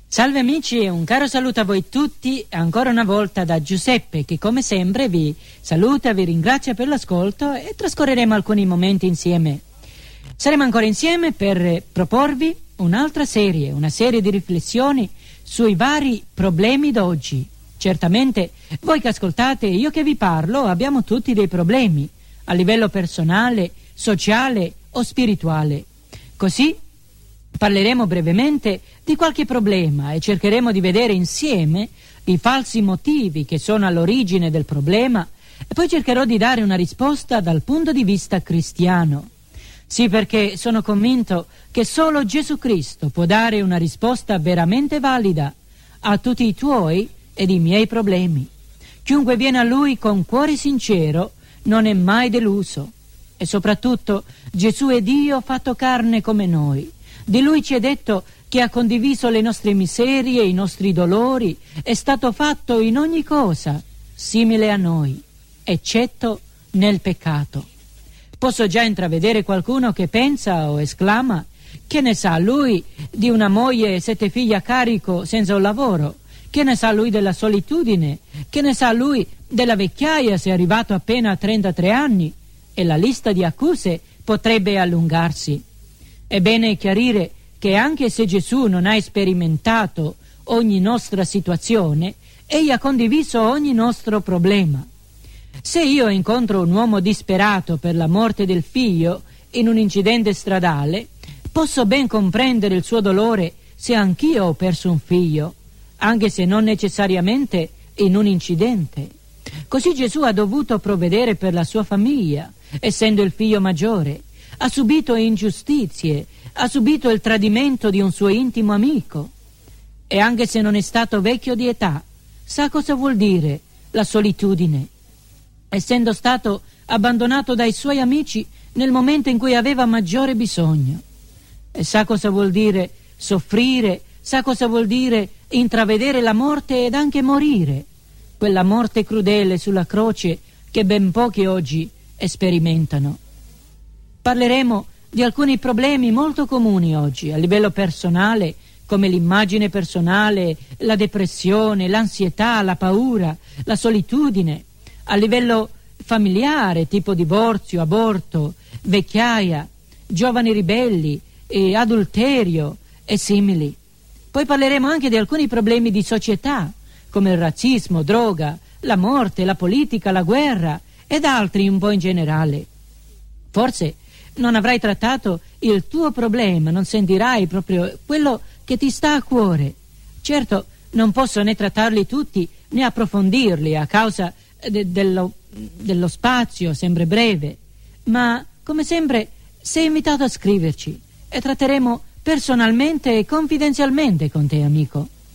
Salve amici e un caro saluto a voi tutti, ancora una volta da Giuseppe, che come sempre vi saluta, vi ringrazia per l'ascolto e trascorreremo alcuni momenti insieme. Saremo ancora insieme per proporvi un'altra serie, una serie di riflessioni sui vari problemi d'oggi. Certamente voi che ascoltate e io che vi parlo abbiamo tutti dei problemi a livello personale, sociale o spirituale. Così parleremo brevemente di qualche problema e cercheremo di vedere insieme i falsi motivi che sono all'origine del problema e poi cercherò di dare una risposta dal punto di vista cristiano. Sì, perché sono convinto che solo Gesù Cristo può dare una risposta veramente valida a tutti i tuoi ed i miei problemi. Chiunque viene a Lui con cuore sincero non è mai deluso. E soprattutto Gesù è Dio fatto carne come noi. Di Lui ci è detto che ha condiviso le nostre miserie, i nostri dolori, è stato fatto in ogni cosa simile a noi, eccetto nel peccato. Posso già intravedere qualcuno che pensa o esclama: che ne sa lui di una moglie e 7 figli a carico senza un lavoro? Che ne sa lui della solitudine? Che ne sa lui della vecchiaia se è arrivato appena a 33 anni? E la lista di accuse potrebbe allungarsi. È bene chiarire che anche se Gesù non ha sperimentato ogni nostra situazione, egli ha condiviso ogni nostro problema. Se io incontro un uomo disperato per la morte del figlio in un incidente stradale, posso ben comprendere il suo dolore se anch'io ho perso un figlio, anche se non necessariamente in un incidente. Così Gesù ha dovuto provvedere per la sua famiglia, essendo il figlio maggiore. Ha subito ingiustizie, ha subito il tradimento di un suo intimo amico. E anche se non è stato vecchio di età, sa cosa vuol dire la solitudine, essendo stato abbandonato dai suoi amici nel momento in cui aveva maggiore bisogno. E sa cosa vuol dire soffrire, sa cosa vuol dire intravedere la morte ed anche morire, quella morte crudele sulla croce che ben pochi oggi sperimentano. Parleremo di alcuni problemi molto comuni oggi a livello personale, come l'immagine personale, la depressione, l'ansietà, la paura, la solitudine, a livello familiare, tipo divorzio, aborto, vecchiaia, giovani ribelli, adulterio e simili. Poi parleremo anche di alcuni problemi di società, come il razzismo, droga, la morte, la politica, la guerra ed altri un po' in generale. Forse non avrai trattato il tuo problema, non sentirai proprio quello che ti sta a cuore. Certo, non posso né trattarli tutti né approfondirli a causa dello spazio sempre breve, ma come sempre sei invitato a scriverci e tratteremo personalmente e confidenzialmente con te, amico.